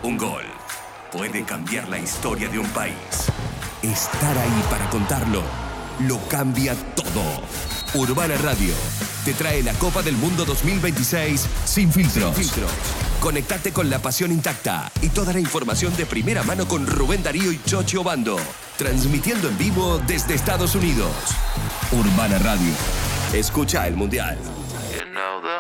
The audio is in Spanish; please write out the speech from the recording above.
Un gol puede cambiar la historia de un país. Estar ahí para contarlo lo cambia todo. Urbana Radio te trae la Copa del Mundo 2026 sin filtros. Conectate con la pasión intacta y toda la información de primera mano con Rubén Darío y Chochi Obando, transmitiendo en vivo desde Estados Unidos. Urbana Radio. Escucha el Mundial. You know the